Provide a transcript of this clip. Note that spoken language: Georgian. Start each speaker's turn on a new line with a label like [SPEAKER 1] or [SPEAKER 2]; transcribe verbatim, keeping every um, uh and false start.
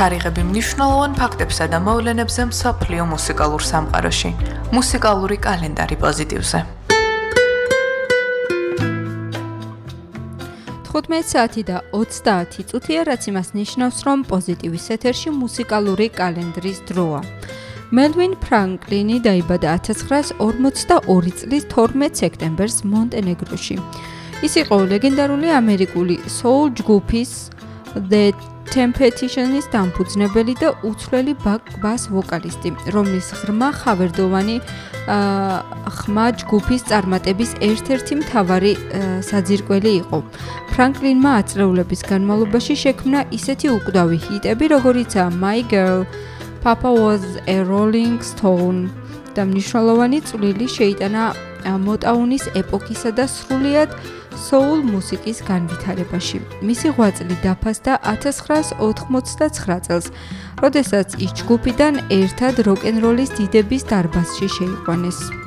[SPEAKER 1] თარიღები მნიშვნელოვან ფაქტებსა და მოვლენებზე მსოფლიო მუსიკალურ სამყაროში. მუსიკალური კალენდარი პოზიტივზე.
[SPEAKER 2] თხუთმეტი საათი და ოცდაათი წუთია, რაც იმას ნიშნავს, რომ პოზიტივის ეთერში მუსიკალური კალენდრის დროა. მელვინ ფრანკლინი დაიბადა ათას ცხრაასი ორმოცდაორი წლის თორმეტ სექტემბერს მონტენეგროში. ის იყო ლეგენდარული ამერიკული soul ჯგუფის The Temptations-ის დამფუძნებელი და უცვლელი ბას ვოკალისტი, რომლის ღრმა ხავერდოვანი ხმა ჯგუფის წარმატების ერთ-ერთი მთავარი საძირკველი იყო. ფრანკლინმა ათწლეულების განმავლობაში შექმნა ისეთი უკვდავი ჰიტები, როგორიცაა My Girl, Papa Was a Rolling Stone და მნიშვნელოვანი წვლილი შეიტანა მოტაუნის ეპოქისა და სრულიად soul მუსიკის განვითარებაში. მისი ღვაწლი დაფასდა ათას ცხრაასი ოთხმოცდაცხრა წელს, როდესაც ის ჯგუფიდან ერთად როკ-ენ-როლის დიდების დარბაზში შეიყვანეს.